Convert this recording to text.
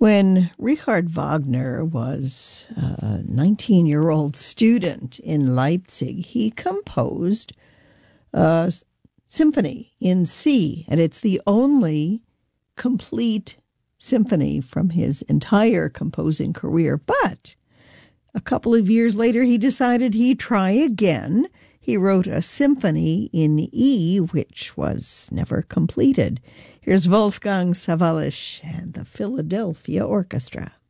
When Richard Wagner was a 19-year-old student in Leipzig, he composed a symphony in C, and it's the only complete symphony from his entire composing career. But a couple of years later, he decided he'd try again. He wrote a symphony in E, which was never completed. Here's Wolfgang Sawallisch and the Philadelphia Orchestra.